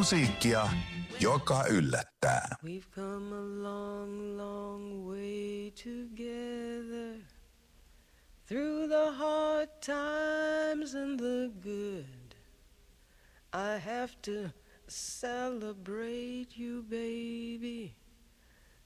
Musiikkia, joka yllättää. We've come a long, long way together, through the hard times and the good. I have to celebrate you, baby,